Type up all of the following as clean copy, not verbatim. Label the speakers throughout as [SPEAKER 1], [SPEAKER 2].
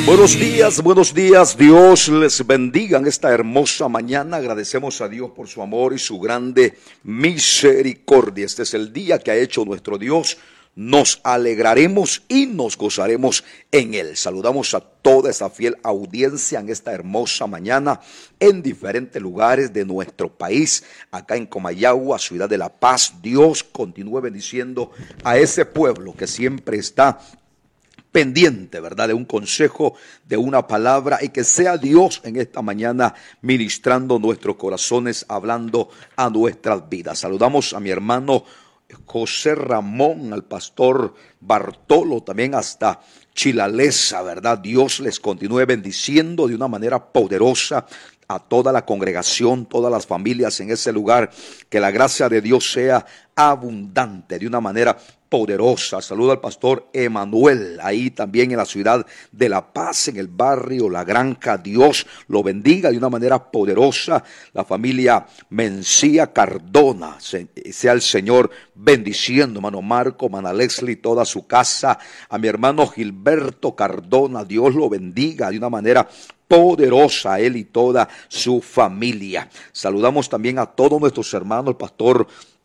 [SPEAKER 1] Buenos días, Dios les bendiga en esta hermosa mañana. Agradecemos a Dios por su amor y su grande misericordia. Este es el día que ha hecho nuestro Dios. Nos alegraremos y nos gozaremos en él. Saludamos a toda esa fiel audiencia en esta hermosa mañana en diferentes lugares de nuestro país, acá en Comayagua, ciudad de La Paz. Dios continúe bendiciendo a ese pueblo que siempre está pendiente, ¿verdad?, de un consejo, de una palabra, y que sea Dios en esta mañana ministrando nuestros corazones, hablando a nuestras vidas. Saludamos a mi hermano José Ramón, al pastor Bartolo, también hasta Chilalesa, ¿verdad? Dios les continúe bendiciendo de una manera poderosa a toda la congregación, todas las familias en ese lugar. Que la gracia de Dios sea abundante de una manera poderosa. Saluda al pastor Emanuel, ahí también en la ciudad de La Paz, en el barrio La Granja. Dios lo bendiga de una manera poderosa. La familia Mencía Cardona, sea el Señor bendiciendo, hermano Marco, hermana Leslie, toda su casa. A mi hermano Gilberto Cardona, Dios lo bendiga de una manera poderosa a él y toda su familia. Saludamos también a todos nuestros hermanos, el pastor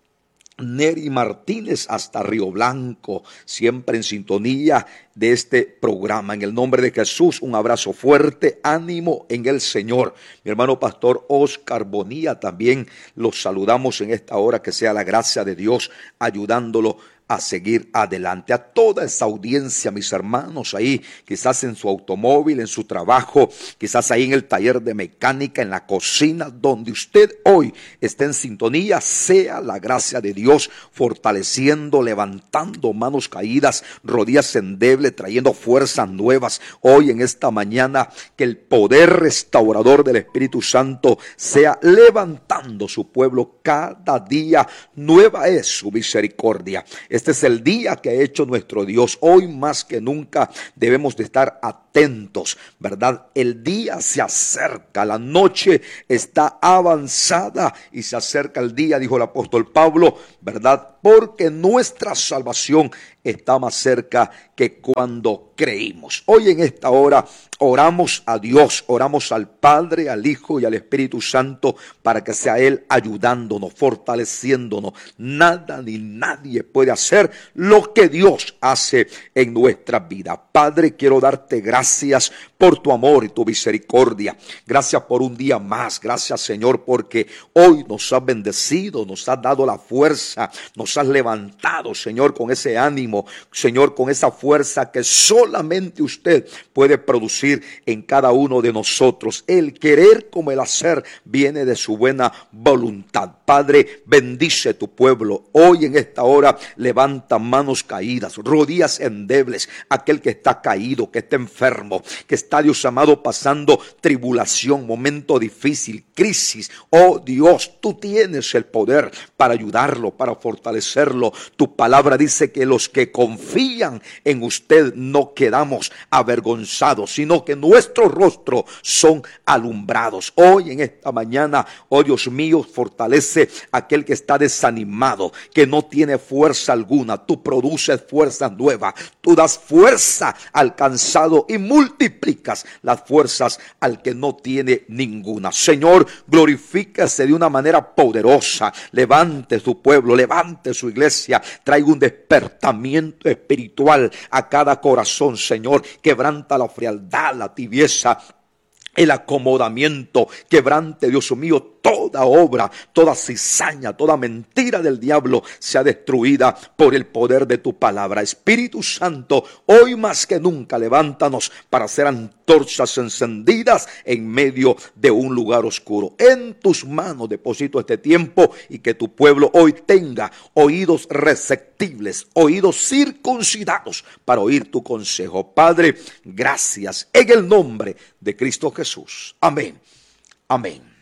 [SPEAKER 1] Neri Martínez hasta Río Blanco, siempre en sintonía de este programa. En el nombre de Jesús, un abrazo fuerte, ánimo en el Señor. Mi hermano pastor Oscar Bonilla, también los saludamos en esta hora. Que sea la gracia de Dios ayudándolo a seguir adelante. A toda esa audiencia, mis hermanos, ahí quizás en su automóvil, en su trabajo, quizás ahí en el taller de mecánica, en la cocina, donde usted hoy esté en sintonía, sea la gracia de Dios fortaleciendo, levantando manos caídas, rodillas endebles, trayendo fuerzas nuevas. Hoy en esta mañana, que el poder restaurador del Espíritu Santo sea levantando su pueblo cada día. Nueva es su misericordia. Este es el día que ha hecho nuestro Dios. Hoy más que nunca debemos de estar atentos, ¿verdad? El día se acerca, la noche está avanzada y se acerca el día, dijo el apóstol Pablo, ¿verdad? Porque nuestra salvación está más cerca que cuando creímos. Hoy en esta hora oramos a Dios, oramos al Padre, al Hijo y al Espíritu Santo para que sea Él ayudándonos, fortaleciéndonos. Nada ni nadie puede hacer lo que Dios hace en nuestra vida. Padre, quiero darte gracias por tu amor y tu misericordia. Gracias por un día más. Gracias, Señor, porque hoy nos has bendecido, nos has dado la fuerza, nos has levantado, Señor, con ese ánimo, Señor, con esa fuerza que solamente usted puede producir en cada uno de nosotros. El querer como el hacer viene de su buena voluntad. Padre, bendice tu pueblo. Hoy en esta hora levanta manos caídas, rodillas endebles, aquel que está caído, que está enfermo, que está, Dios amado, pasando tribulación, momento difícil, crisis. Oh Dios, tú tienes el poder para ayudarlo, para fortalecerlo. Tu palabra dice que los que confían en usted no quedamos avergonzados, sino que nuestros rostros son alumbrados. Hoy en esta mañana, oh Dios mío, fortalece aquel que está desanimado, que no tiene fuerza alguna. Tú produces fuerza nueva, tú das fuerza al cansado y multiplicas las fuerzas al que no tiene ninguna. Señor, glorifícase de una manera poderosa. Levante su pueblo, levante su iglesia, traiga un despertamiento espiritual a cada corazón, Señor. Quebranta la frialdad, la tibieza, el acomodamiento. Quebrante, Dios mío, toda obra, toda cizaña, toda mentira del diablo sea destruida por el poder de tu palabra. Espíritu Santo, hoy más que nunca levántanos para ser antorchas encendidas en medio de un lugar oscuro. En tus manos deposito este tiempo y que tu pueblo hoy tenga oídos receptibles, oídos circuncidados para oír tu consejo. Padre, gracias en el nombre de Cristo Jesús. Amén. Amén.